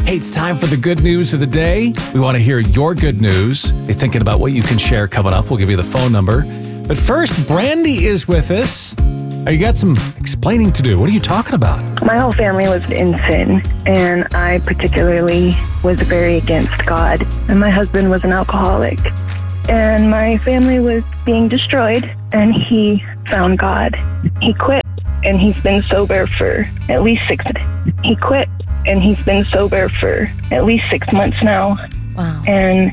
Hey, it's time for the good news of the day. We want to hear your good news. Be thinking about what you can share coming up. We'll give you the phone number. But first, Brandy is with us. You got some explaining to do. What are you talking about? My whole family was in sin, and I particularly was very against God. And my husband was an alcoholic. And my family was being destroyed, and he found God. He quit, and he's been sober for at least 6 months. He quit, and he's been sober for at least 6 months now. Wow. And